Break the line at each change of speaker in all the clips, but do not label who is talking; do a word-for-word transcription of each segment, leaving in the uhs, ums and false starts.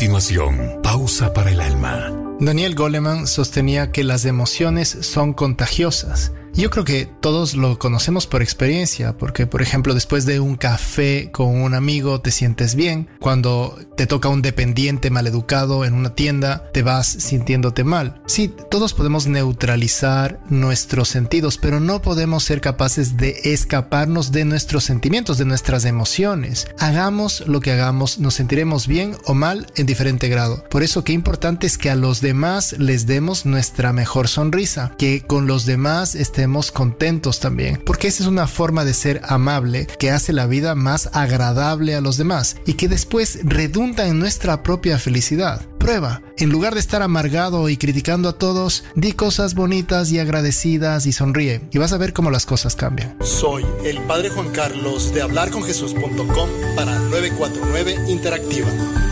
continuación, Pausa para el Alma.
Daniel Goleman sostenía que las emociones son contagiosas. Yo creo que todos lo conocemos por experiencia, porque por ejemplo después de un café con un amigo te sientes bien, cuando te toca un dependiente maleducado en una tienda te vas sintiéndote mal. Sí, todos podemos neutralizar nuestros sentidos, pero no podemos ser capaces de escaparnos de nuestros sentimientos, de nuestras emociones. Hagamos lo que hagamos, nos sentiremos bien o mal en diferente grado. Por eso qué importante es que a los demás les demos nuestra mejor sonrisa, que con los demás estemos contentos también, porque esa es una forma de ser amable que hace la vida más agradable a los demás y que después redunda en nuestra propia felicidad. Prueba, en lugar de estar amargado y criticando a todos, di cosas bonitas y agradecidas y sonríe y vas a ver cómo las cosas cambian.
Soy el Padre Juan Carlos de hablar con jesús punto com para nueve cuatro nueve Interactiva.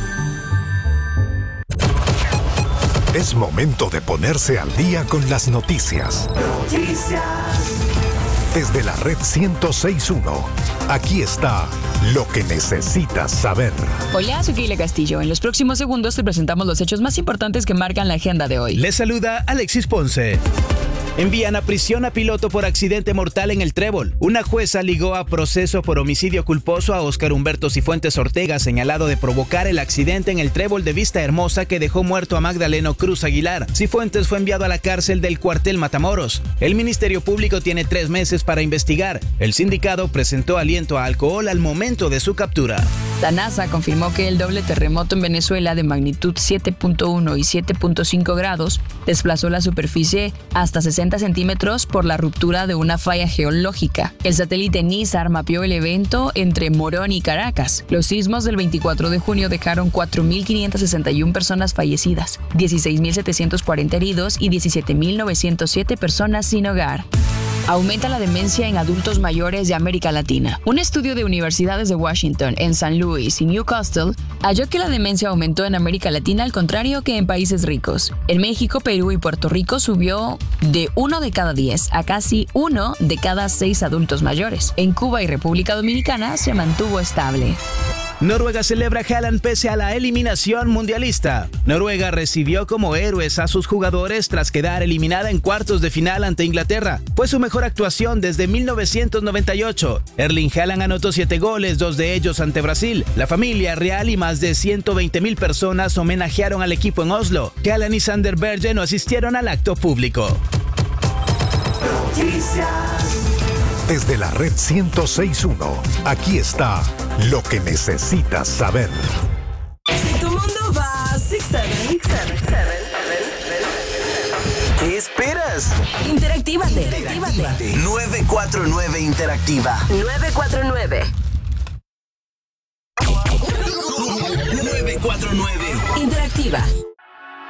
Es momento de ponerse al día con las noticias.
Noticias.
Desde la red ciento seis punto uno, aquí está lo que necesitas saber.
Hola, soy Keila Castillo. En los próximos segundos te presentamos los hechos más importantes que marcan la agenda de hoy.
Les saluda Alexis Ponce. Envían a prisión a piloto por accidente mortal en el Trébol. Una jueza ligó a proceso por homicidio culposo a Óscar Humberto Cifuentes Ortega, señalado de provocar el accidente en el Trébol de Vista Hermosa que dejó muerto a Magdaleno Cruz Aguilar. Cifuentes fue enviado a la cárcel del cuartel Matamoros. El Ministerio Público tiene tres meses para investigar. El sindicado presentó aliento a alcohol al momento de su captura.
La NASA confirmó que el doble terremoto en Venezuela de magnitud siete punto uno y siete punto cinco grados desplazó la superficie hasta sesenta centímetros por la ruptura de una falla geológica. El satélite NISAR mapeó el evento entre Morón y Caracas. Los sismos del veinticuatro de junio dejaron cuatro mil quinientas sesenta y una personas fallecidas, dieciséis mil setecientos cuarenta heridos y diecisiete mil novecientos siete personas sin hogar. Aumenta la demencia en adultos mayores de América Latina. Un estudio de universidades de Washington, en San Luis y Newcastle halló que la demencia aumentó en América Latina al contrario que en países ricos. En México, Perú y Puerto Rico subió de uno de cada diez a casi uno de cada seis adultos mayores. En Cuba y República Dominicana se mantuvo estable.
Noruega celebra a Haaland pese a la eliminación mundialista. Noruega recibió como héroes a sus jugadores tras quedar eliminada en cuartos de final ante Inglaterra. Fue su mejor actuación desde mil novecientos noventa y ocho. Erling Haaland anotó siete goles, dos de ellos ante Brasil. La familia real y más de ciento veinte mil personas homenajearon al equipo en Oslo. Haaland y Sander Berge no asistieron al acto público.
Desde la red ciento seis punto uno, aquí está lo que necesitas saber.
Si tu mundo va seis siete, ¿qué esperas? Interactívate. Interactívate. nueve cuatro nueve Interactiva. nueve cuatro nueve. nueve cuatro nueve Interactiva.